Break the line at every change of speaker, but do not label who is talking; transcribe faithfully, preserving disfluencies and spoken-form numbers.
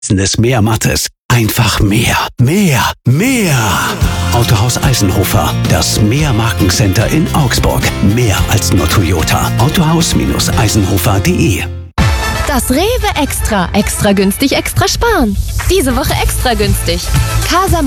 des Mehr Mattes. Einfach mehr, mehr, mehr. Autohaus Eisenhofer, das Mehr Markencenter in Augsburg. Mehr als nur Toyota. Autohaus Eisenhofer punkt de.
Das Rewe Extra. Extra günstig, extra sparen. Diese Woche extra günstig. Casa